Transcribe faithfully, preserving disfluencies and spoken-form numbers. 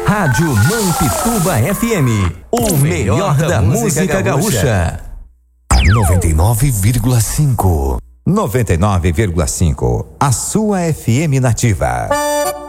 Rádio Mampituba F M, o melhor da música gaúcha. noventa e nove vírgula cinco. noventa e nove vírgula cinco, a sua F M nativa.